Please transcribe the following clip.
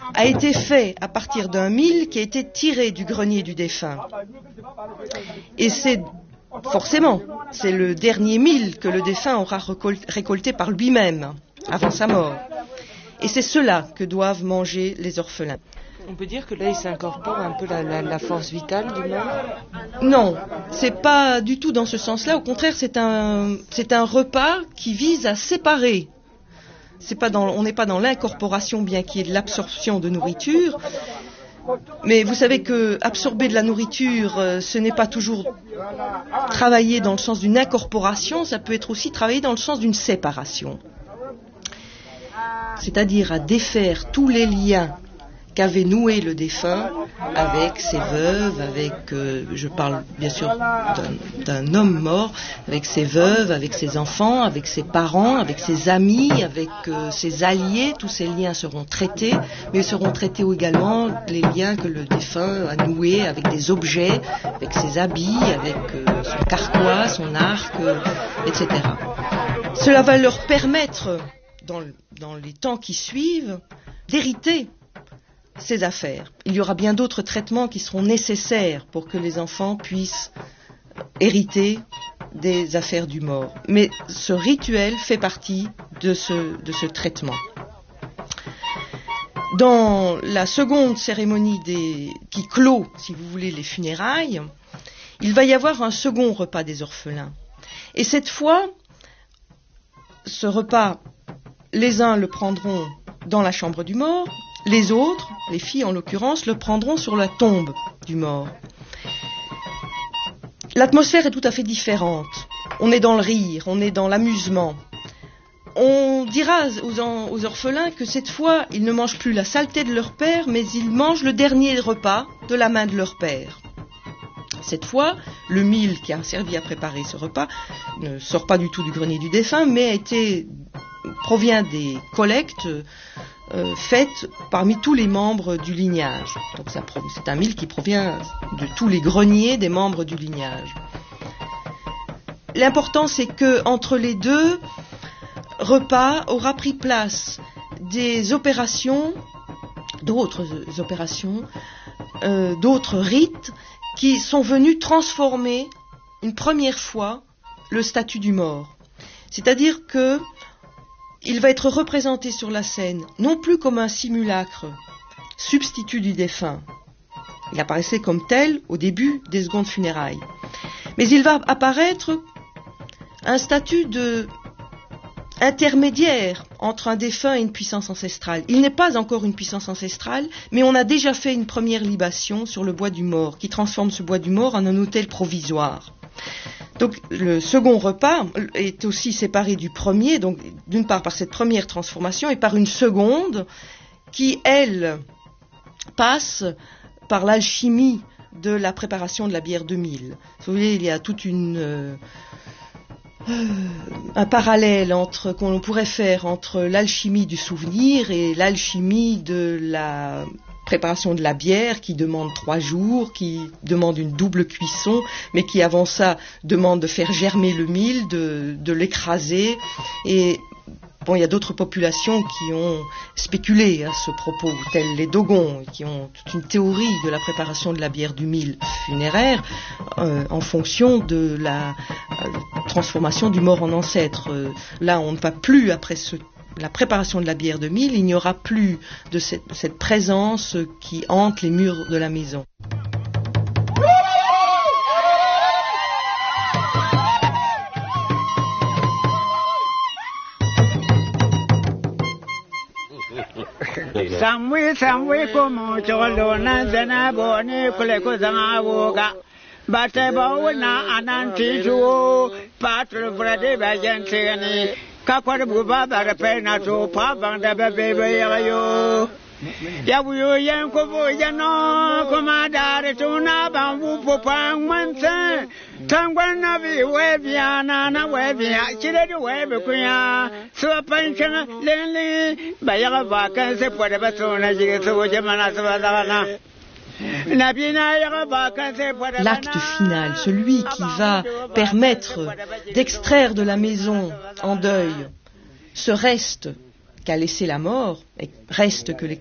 a été fait à partir d'un mille qui a été tiré du grenier du défunt. Et c'est le dernier mille que le défunt aura récolté par lui-même, avant sa mort. Et c'est cela que doivent manger les orphelins. On peut dire que là, il s'incorpore un peu la force vitale du mort ? Non, c'est pas du tout dans ce sens-là. Au contraire, c'est un repas qui vise à séparer. On n'est pas dans l'incorporation, bien qu'il y ait de l'absorption de nourriture. Mais vous savez que absorber de la nourriture, ce n'est pas toujours travailler dans le sens d'une incorporation, ça peut être aussi travailler dans le sens d'une séparation. C'est-à-dire à défaire tous les liens qu'avait noué le défunt avec ses veuves, je parle bien sûr d'un homme mort, avec ses veuves, avec ses enfants, avec ses parents, avec ses amis, avec ses alliés. Tous ces liens seront traités, mais seront traités également les liens que le défunt a noués avec des objets, avec ses habits, avec son carquois, son arc, etc. Cela va leur permettre, dans les temps qui suivent, d'hériter ces affaires. Il y aura bien d'autres traitements qui seront nécessaires pour que les enfants puissent hériter des affaires du mort. Mais ce rituel fait partie de ce traitement. Dans la seconde cérémonie qui clôt, si vous voulez, les funérailles, il va y avoir un second repas des orphelins. Et cette fois, ce repas, les uns le prendront dans la chambre du mort, les autres, les filles en l'occurrence, le prendront sur la tombe du mort. L'atmosphère est tout à fait différente. On est dans le rire, on est dans l'amusement. On dira aux orphelins que cette fois, ils ne mangent plus la saleté de leur père, mais ils mangent le dernier repas de la main de leur père. Cette fois, le mille qui a servi à préparer ce repas ne sort pas du tout du grenier du défunt, mais provient des collectes faites parmi tous les membres du lignage. Donc c'est un mille qui provient de tous les greniers des membres du lignage. L'important, c'est que entre les deux repas aura pris place d'autres opérations, d'autres rites qui sont venus transformer une première fois le statut du mort. C'est-à-dire que il va être représenté sur la scène, non plus comme un simulacre, substitut du défunt. Il apparaissait comme tel au début des secondes funérailles. Mais il va apparaître un statut intermédiaire entre un défunt et une puissance ancestrale. Il n'est pas encore une puissance ancestrale, mais on a déjà fait une première libation sur le bois du mort, qui transforme ce bois du mort en un autel provisoire. Donc le second repas est aussi séparé du premier, donc d'une part par cette première transformation et par une seconde qui, elle, passe par l'alchimie de la préparation de la bière de mille. Vous voyez, il y a toute un parallèle qu'on pourrait faire entre l'alchimie du souvenir et l'alchimie de la préparation de la bière qui demande 3 jours, qui demande une double cuisson, mais qui avant ça demande de faire germer le mil, de l'écraser. Et bon, il y a d'autres populations qui ont spéculé à ce propos, telles les Dogons, qui ont toute une théorie de la préparation de la bière du mil funéraire en fonction de la transformation du mort en ancêtre. Là, on ne va plus après la préparation de la bière de mil, il n'y aura plus de cette présence qui hante les murs de la maison. Samwe como cholo na zana boni kule kuzanga woga bate bawna ananti jo patro vrade bajenteni kakwar buba bare pena to pa banda bebe yayo yabuyo yanko bo yano komadare tuna bambu popang manse tangwana bi webiana na webia chire webe kuya so panchana lele bayaga vacances pode basona jige so jamana sabana. L'acte final, celui qui va permettre d'extraire de la maison en deuil ce reste qu'a laissé la mort, et reste que les